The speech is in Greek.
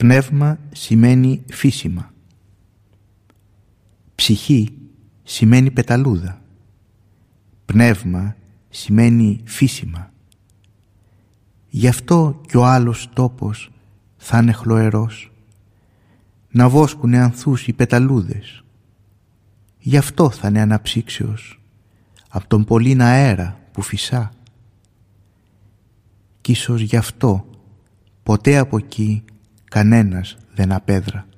Πνεύμα σημαίνει φύσιμα. Ψυχή σημαίνει πεταλούδα. Πνεύμα σημαίνει φύσιμα. Γι' αυτό κι ο άλλος τόπος θα είναι χλωερός, να βόσκουνε ανθούς οι πεταλούδες. Γι' αυτό θα είναι αναψύξεως απ' τον πολύν αέρα που φυσά. Κι ίσως γι' αυτό ποτέ από εκεί κανένας δεν απέδρα.